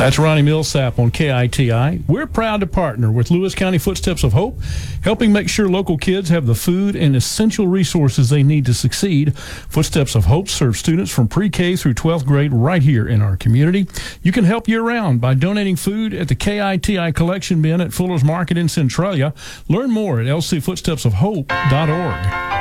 That's Ronnie Millsap on KITI. We're proud to partner with Lewis County Footsteps of Hope, helping make sure local kids have the food and essential resources they need to succeed. Footsteps of Hope serves students from pre-K through 12th grade right here in our community. You can help year-round by donating food at the KITI collection bin at Fuller's Market in Centralia. Learn more at lcfootstepsofhope.org.